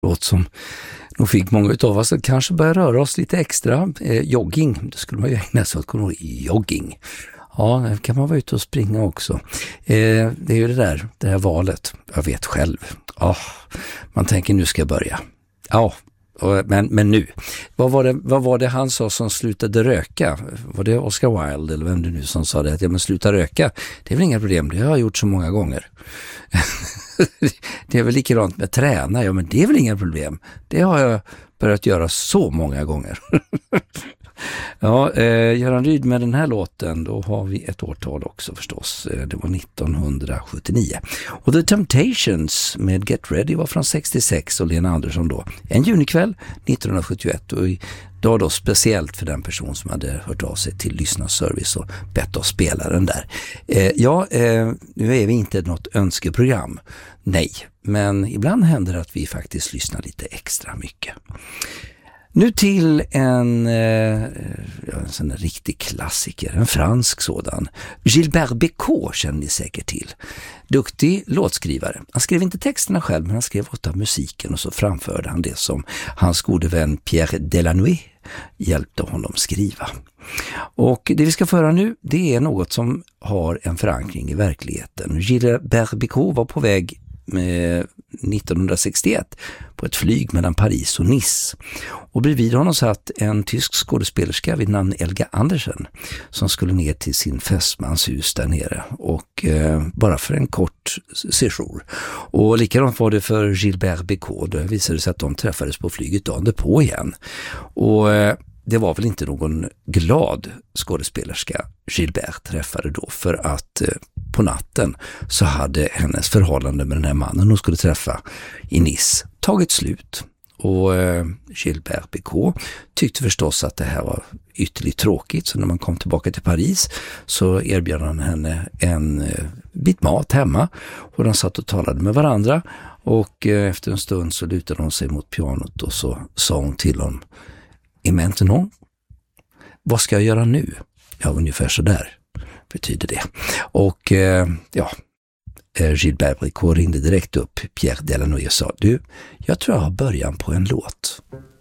låt som nog fick många utav oss att kanske börja röra oss lite extra. Jogging, det skulle man ju ägna sig åt, jogging. Ja, det kan man vara ute och springa också. Det är ju det här valet. Jag vet själv. Man tänker nu ska jag börja. Ja, men nu. Vad var det han sa som slutade röka? Var det Oscar Wilde eller vem det nu som sa det? Att men sluta röka, det är väl inga problem. Det har jag gjort så många gånger. Det är väl likadant med träna. Ja, men det är väl inga problem. Det har jag börjat göra så många gånger. Ja, Göran Ryd med den här låten, då har vi ett årtal också förstås. Det var 1979. Och The Temptations med Get Ready var från 66 och Lena Andersson då. En junikväll 1971 och idag då speciellt för den person som hade hört av sig till lyssnarservice och bett oss spela den där. Nu är vi inte något önskeprogram. Nej, men ibland händer det att vi faktiskt lyssnar lite extra mycket. Nu till en sån riktig klassiker, en fransk sådan. Gilbert Bécaud känner ni säkert till. Duktig låtskrivare. Han skrev inte texterna själv, men han skrev åt musiken och så framförde han det som hans gode vän Pierre Delanoë hjälpte honom skriva. Och det vi ska föra nu, det är något som har en förankring i verkligheten. Gilbert Bécaud var på väg 1961 på ett flyg mellan Paris och Nice. Och bredvid honom satt en tysk skådespelerska vid namn Elga Andersen som skulle ner till sin fästmans hus där nere och bara för en kort séjour. Och likadant var det för Gilbert Bécaud. Det visade sig att de träffades på flyget dagen på igen. Och det var väl inte någon glad skådespelerska Gilbert träffade då, för att på natten så hade hennes förhållande med den här mannen hon skulle träffa i Nice tagit slut. Och Gilbert Bécaud tyckte förstås att det här var ytterligt tråkigt, så när man kom tillbaka till Paris så erbjöd han henne en bit mat hemma och de satt och talade med varandra och efter en stund så lutade hon sig mot pianot och så sa hon till honom: "Et maintenant, vad ska jag göra nu?" Ja, ungefär så där betyder det. Och Gilbert Bécaud ringde direkt upp Pierre Delanoë och sa: "Du, jag tror jag har början på en låt."